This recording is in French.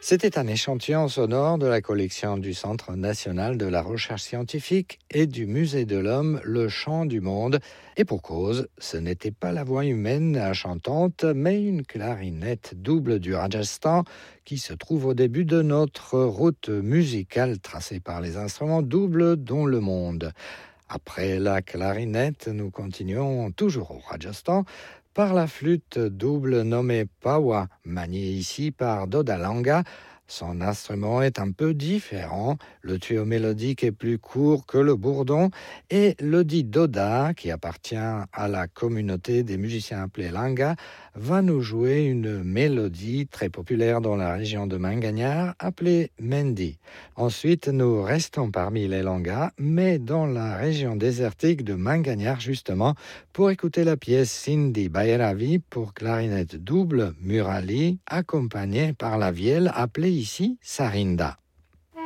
C'était un échantillon sonore de la collection du Centre national de la recherche scientifique et du Musée de l'Homme, Le Chant du Monde. Et pour cause, ce n'était pas la voix humaine chantante, mais une clarinette double du Rajasthan qui se trouve au début de notre route musicale tracée par les instruments doubles dont le monde. Après la clarinette, nous continuons toujours au Rajasthan par la flûte double nommée Pawa, maniée ici par Doda Langa. Son instrument est un peu différent, le tuyau mélodique est plus court que le bourdon et le dit Doda, qui appartient à la communauté des musiciens appelés Langa, va nous jouer une mélodie très populaire dans la région de Mangagnard appelée Mendi. Ensuite, nous restons parmi les Langas, mais dans la région désertique de Mangagnard justement, pour écouter la pièce Sindhi Bhairavi pour clarinette double Murali, accompagnée par la vielle appelée ici Sarinda.